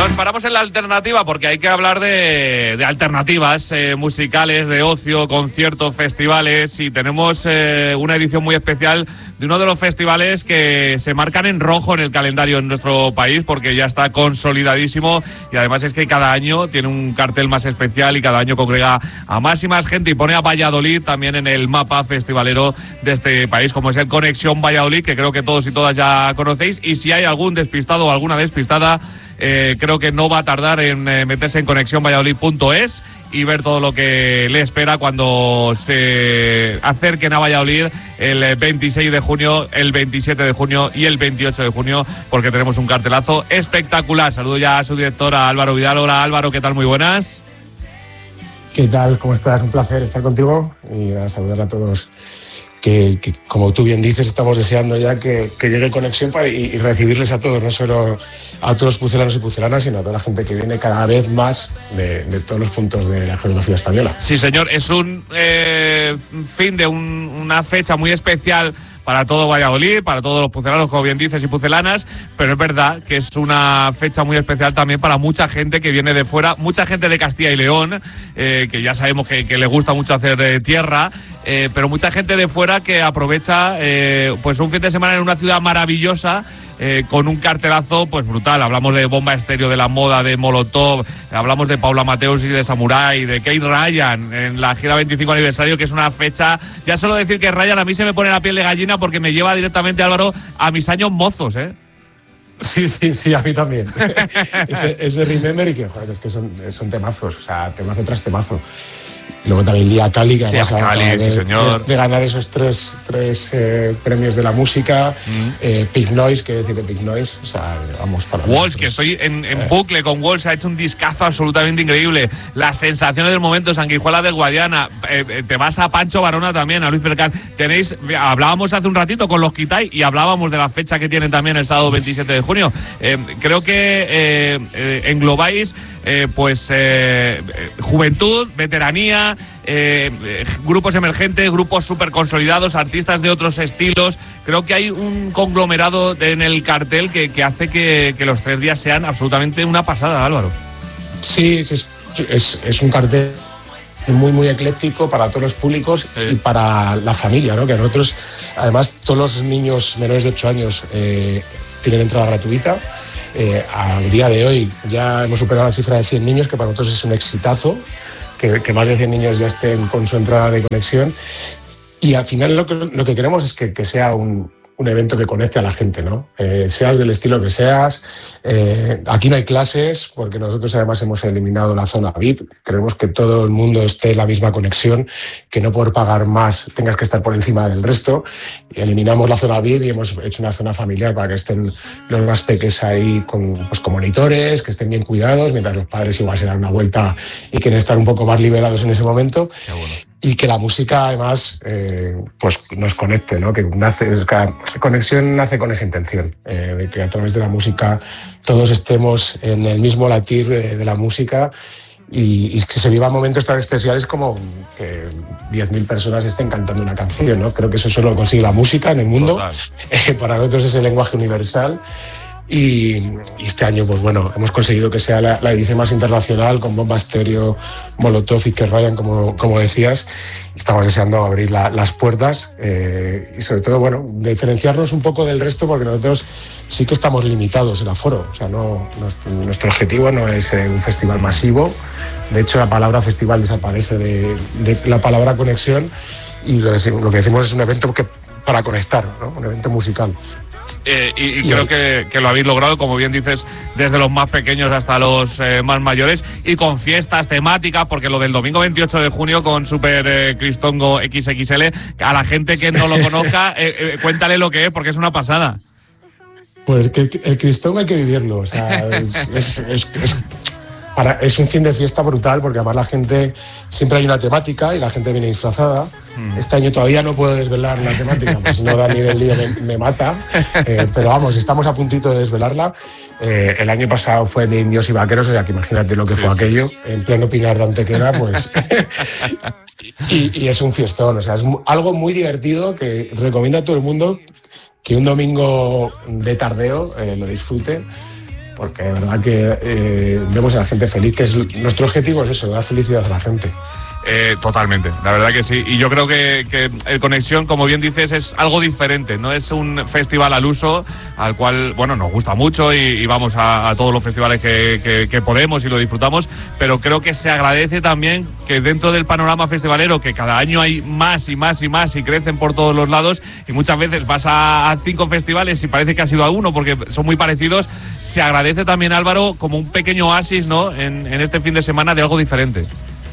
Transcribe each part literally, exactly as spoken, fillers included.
Nos paramos en la alternativa porque hay que hablar de, de alternativas eh, musicales, de ocio, conciertos, festivales, y tenemos eh, una edición muy especial de uno de los festivales que se marcan en rojo en el calendario en nuestro país porque ya está consolidadísimo, y además es que cada año tiene un cartel más especial y cada año congrega a más y más gente y pone a Valladolid también en el mapa festivalero de este país, como es el Conexión Valladolid, que creo que todos y todas ya conocéis, y si hay algún despistado o alguna despistada, Eh, creo que no va a tardar en eh, meterse en conexión valladolid punto es y ver todo lo que le espera cuando se acerquen a Valladolid el veintiséis de junio, el veintisiete de junio y el veintiocho de junio, porque tenemos un cartelazo espectacular. Saludo ya a su directora Álvaro Vidal. Hola Álvaro, ¿qué tal? Muy buenas. ¿Qué tal? ¿Cómo estás? Un placer estar contigo y a saludar a todos. Que, que, como tú bien dices, estamos deseando ya que, que llegue Conexión para, y, y recibirles a todos, no solo a todos los pucelanos y pucelanas, sino a toda la gente que viene cada vez más de, de todos los puntos de la geografía española. Sí, señor, es un eh, fin de un, una fecha muy especial para todo Valladolid, para todos los pucelanos, como bien dices, y pucelanas, pero es verdad que es una fecha muy especial también para mucha gente que viene de fuera, mucha gente de Castilla y León, eh, que ya sabemos que, que le gusta mucho hacer eh, tierra, eh, pero mucha gente de fuera que aprovecha eh, pues un fin de semana en una ciudad maravillosa, Eh, con un cartelazo pues brutal. Hablamos de Bomba Estéreo, de La Moda, de Molotov, hablamos de Paula Mateus y de Samurai, de Kate Ryan en la gira veinticinco aniversario, que es una fecha, ya solo decir que Ryan a mí se me pone la piel de gallina porque me lleva directamente, Álvaro, a mis años mozos, ¿eh? Sí, sí, sí, a mí también. ese, ese Remember, y que, joder, es que son, son temazos, o sea, temazo tras temazo. Luego también el día Cali, que además sí, Cali, de, sí, señor. De, de ganar esos tres, tres eh, premios de la música, mm. eh, Pig Noise, que decir de Pig Noise, o sea, vamos para... Walls, que estoy en, en eh. bucle con Walls, ha hecho un discazo absolutamente increíble. Las sensaciones del momento, Sanguijuela del Guadiana, eh, te vas a Pancho Varona también, a Luis Fercán. Tenéis, hablábamos hace un ratito con los Kitai y hablábamos de la fecha que tienen también el sábado veintisiete de junio. Eh, creo que eh, eh, englobáis eh, pues eh, juventud, veteranía, Eh, eh, grupos emergentes, grupos súper consolidados, artistas de otros estilos. Creo que hay un conglomerado de, en el cartel que, que hace que, que los tres días sean absolutamente una pasada, Álvaro. Sí, es, es, es un cartel muy, muy ecléctico para todos los públicos, sí, y para la familia, ¿no? Que nosotros, además, todos los niños menores de ocho años eh, tienen entrada gratuita. Eh, al día de hoy ya hemos superado la cifra de cien niños, que para nosotros es un exitazo. Que, que más de cien niños ya estén con su entrada de conexión, y al final lo que, lo que queremos es que, que sea un, un evento que conecte a la gente, ¿no? Eh, seas del estilo que seas, eh, aquí no hay clases, porque nosotros además hemos eliminado la zona V I P, queremos que todo el mundo esté en la misma conexión, que no por pagar más tengas que estar por encima del resto. Eliminamos la zona V I P y hemos hecho una zona familiar para que estén los más peques ahí con, pues, con monitores, que estén bien cuidados, mientras los padres igual se dan una vuelta y quieren estar un poco más liberados en ese momento. Qué bueno. Y que la música además eh, pues nos conecte, ¿no? Que nace, cada conexión nace con esa intención, eh, de que a través de la música todos estemos en el mismo latir eh, de la música, y, y que se vivan momentos tan especiales como que diez mil personas estén cantando una canción, ¿no? Creo que eso solo lo consigue la música en el mundo. Eh, para nosotros es el lenguaje universal. Y, y este año, pues bueno, hemos conseguido que sea la, la edición más internacional, con Bomba Estéreo, Molotov y Kate Ryan, como, como decías. Estamos deseando abrir la, las puertas eh, y sobre todo, bueno, diferenciarnos un poco del resto, porque nosotros sí que estamos limitados en aforo. O sea, no, nuestro, nuestro objetivo no es eh, un festival masivo. De hecho, la palabra festival desaparece de, de la palabra conexión, y lo, lo que decimos es un evento que, para conectar, ¿no? Un evento musical. Eh, y, y creo que, que lo habéis logrado, como bien dices, desde los más pequeños hasta los eh, más mayores, y con fiestas temáticas, porque lo del domingo veintiocho de junio con Super eh, Cristongo equis equis ele, a la gente que no lo conozca, eh, eh, cuéntale lo que es, porque es una pasada. Pues que el, el Cristongo hay que vivirlo, o sea, es, es, es, es, para, es un fin de fiesta brutal, porque además la gente, siempre hay una temática y la gente viene disfrazada. Este año todavía no puedo desvelar la temática, pues si no Dani del Lío me, me mata, eh, pero vamos, estamos a puntito de desvelarla. Eh, el año pasado fue de indios y vaqueros, o sea que imagínate lo que sí, fue sí. aquello, en pleno Pinar de Antequera, pues... y, y es un fiestón, o sea, es algo muy divertido que recomiendo a todo el mundo que un domingo de tardeo eh, lo disfrute, porque de verdad que eh, vemos a la gente feliz, que es nuestro objetivo, es eso, dar felicidad a la gente. Eh, totalmente, la verdad que sí. Y yo creo que, que el Conexión, como bien dices, es algo diferente. No es un festival al uso, al cual, bueno, nos gusta mucho y, y vamos a, a todos los festivales que, que, que podemos y lo disfrutamos, pero creo que se agradece también que dentro del panorama festivalero, que cada año hay más y más y más y crecen por todos los lados, y muchas veces vas a, a cinco festivales y parece que has ido a uno porque son muy parecidos, se agradece también, Álvaro, como un pequeño oasis, ¿no?, en, en este fin de semana de algo diferente.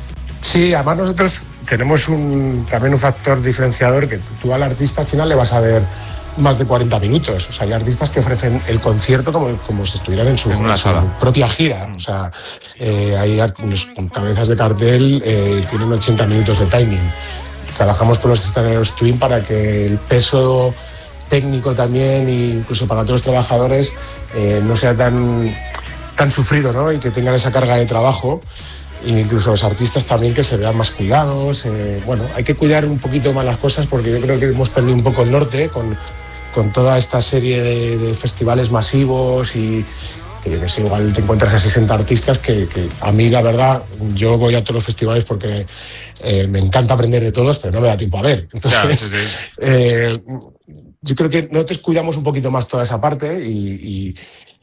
Sí, además nosotros tenemos un, también un factor diferenciador, que tú al artista al final le vas a ver más de cuarenta minutos. O sea, hay artistas que ofrecen el concierto como, como si estuvieran en su, en en su propia gira. O sea, eh, hay los cabezas de cartel, eh, tienen ochenta minutos de timing. Trabajamos con los escenarios Twin para que el peso técnico también, e incluso para todos los trabajadores, eh, no sea tan, tan sufrido, ¿no? Y que tengan esa carga de trabajo. E incluso los artistas también que se vean más cuidados. Eh, bueno, hay que cuidar un poquito más las cosas, porque yo creo que hemos perdido un poco el norte con, con toda esta serie de, de festivales masivos, y que es igual te encuentras a sesenta artistas que, que a mí, la verdad, yo voy a todos los festivales porque eh, me encanta aprender de todos, pero no me da tiempo a ver. Entonces, claro, sí, sí. Eh, yo creo que nosotros cuidamos un poquito más toda esa parte, y, y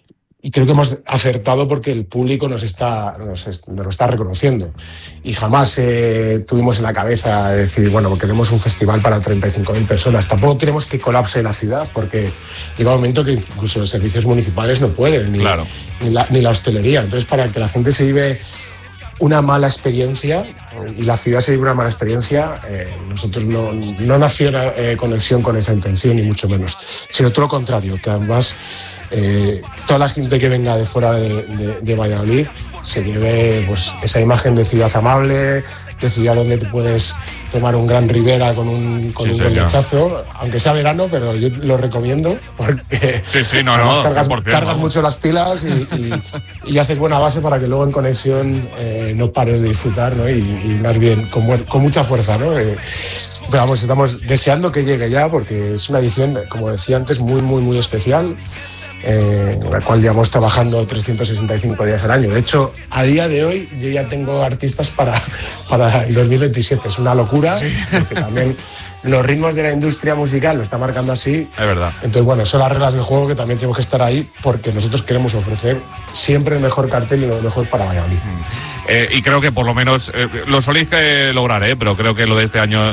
Y creo que hemos acertado porque el público nos está, nos, es, nos lo está reconociendo. Y jamás eh, tuvimos en la cabeza decir, bueno, queremos un festival para treinta y cinco mil personas. Tampoco queremos que colapse la ciudad, porque llega un momento que incluso los servicios municipales no pueden, ni, claro. ni, la, ni la hostelería. Entonces, para que la gente se vive una mala experiencia y la ciudad se vive una mala experiencia, eh, nosotros no, no nació la eh, conexión con esa intención, ni mucho menos, sino todo lo contrario, que además Eh, toda la gente que venga de fuera de, de, de Valladolid se lleve pues, esa imagen de ciudad amable, de ciudad donde te puedes tomar un gran Ribera con un, con sí, un buen lechazo, aunque sea verano, pero yo lo recomiendo porque sí, sí, no, no, cargas, cien por ciento, cargas mucho las pilas y, y, y haces buena base para que luego en conexión eh, no pares de disfrutar, ¿no? y, y más bien con, con mucha fuerza, ¿no? Eh, pero vamos, estamos deseando que llegue ya, porque es una edición, como decía antes, muy, muy, muy especial. Eh, en la cual llevamos trabajando trescientos sesenta y cinco días al año. De hecho, a día de hoy yo ya tengo artistas para, para el dos mil veintisiete. Es una locura, sí. Porque también los ritmos de la industria musical lo está marcando así. Es verdad. Entonces, bueno, son las reglas del juego que también tenemos que estar ahí, porque nosotros queremos ofrecer siempre el mejor cartel y lo mejor para Valladolid. Eh, y creo que por lo menos eh, lo soléis que lograr, eh, pero creo que lo de este año